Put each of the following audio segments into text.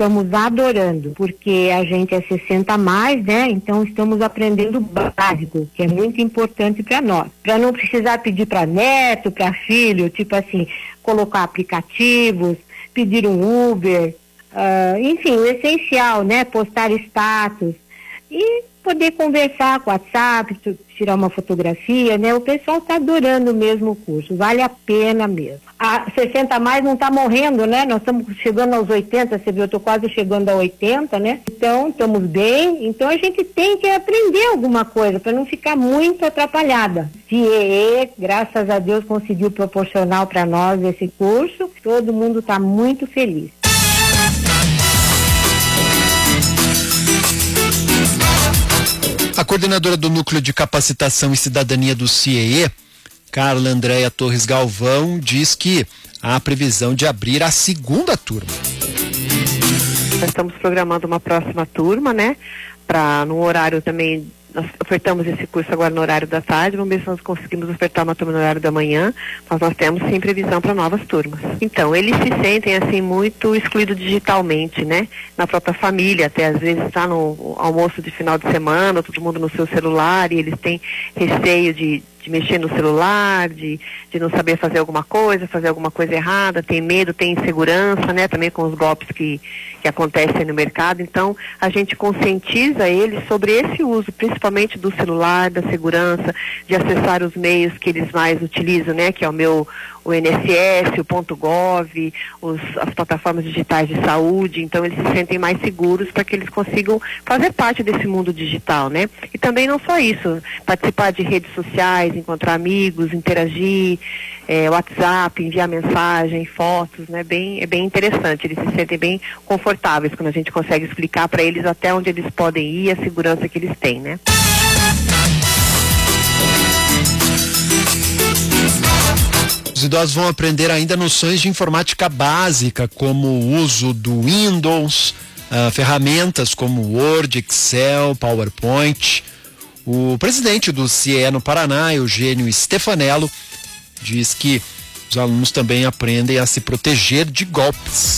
estamos adorando, porque a gente é 60 a mais, né? Então estamos aprendendo o básico, que é muito importante para nós. Para não precisar pedir para neto, para filho, tipo assim, colocar aplicativos, pedir um Uber, enfim, o essencial, né? Postar status e poder conversar com o WhatsApp, tirar uma fotografia, né? O pessoal está adorando mesmo o curso, vale a pena mesmo. A 60 a mais não está morrendo, né? Nós estamos chegando aos 80, você viu, eu estou quase chegando a 80, né? Então, estamos bem, então a gente tem que aprender alguma coisa para não ficar muito atrapalhada. CIEE, graças a Deus, conseguiu proporcionar para nós esse curso, todo mundo está muito feliz. A coordenadora do Núcleo de Capacitação e Cidadania do CIEE, Carla Andréia Torres Galvão, diz que há a previsão de abrir a segunda turma. Nós estamos programando uma próxima turma, né? No horário também, nós ofertamos esse curso agora no horário da tarde, vamos ver se nós conseguimos ofertar uma turma no horário da manhã, mas nós temos sim previsão para novas turmas. Então, eles se sentem assim muito excluídos digitalmente, né? Na própria família, até às vezes está no almoço de final de semana, todo mundo no seu celular, e eles têm receio de mexer no celular, de não saber fazer alguma coisa errada, tem medo, tem insegurança, né, também com os golpes que acontecem no mercado. Então, a gente conscientiza eles sobre esse uso, principalmente do celular, da segurança, de acessar os meios que eles mais utilizam, né, que é o INSS, o .gov, as plataformas digitais de saúde. Então eles se sentem mais seguros para que eles consigam fazer parte desse mundo digital, né? E também não só isso, participar de redes sociais, encontrar amigos, interagir, WhatsApp, enviar mensagem, fotos, né? É bem interessante, eles se sentem bem confortáveis quando a gente consegue explicar para eles até onde eles podem ir, a segurança que eles têm, né? Os idosos vão aprender ainda noções de informática básica, como o uso do Windows, ferramentas como Word, Excel, PowerPoint. O presidente do CIEE no Paraná, Eugênio Stefanello, diz que os alunos também aprendem a se proteger de golpes.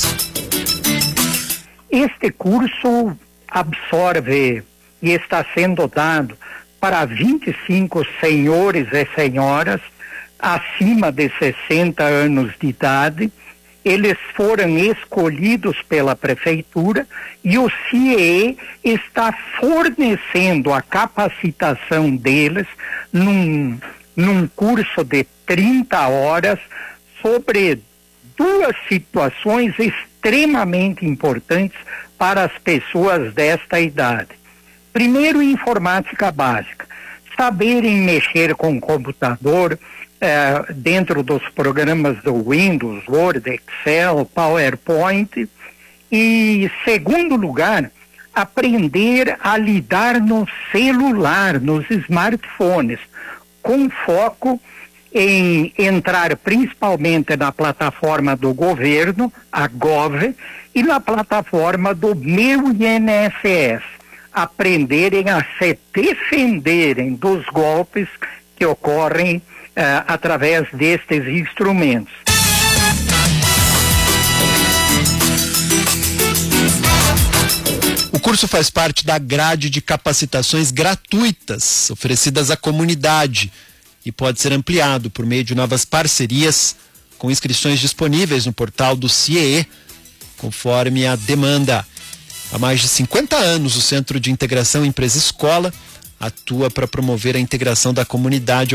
Este curso absorve e está sendo dado para 25 senhores e senhoras acima de 60 anos de idade. Eles foram escolhidos pela prefeitura e o CIEE está fornecendo a capacitação deles num curso de 30 horas sobre duas situações extremamente importantes para as pessoas desta idade. Primeiro, informática básica. Saberem mexer com o computador, dentro dos programas do Windows, Word, Excel, PowerPoint. E, segundo lugar, aprender a lidar no celular, nos smartphones, com foco em entrar principalmente na plataforma do governo, a Gov, e na plataforma do Meu INSS. Aprenderem a se defenderem dos golpes que ocorrem através destes instrumentos. O curso faz parte da grade de capacitações gratuitas oferecidas à comunidade e pode ser ampliado por meio de novas parcerias com inscrições disponíveis no portal do CIEE, conforme a demanda. Há mais de 50 anos, o Centro de Integração Empresa-Escola atua para promover a integração da comunidade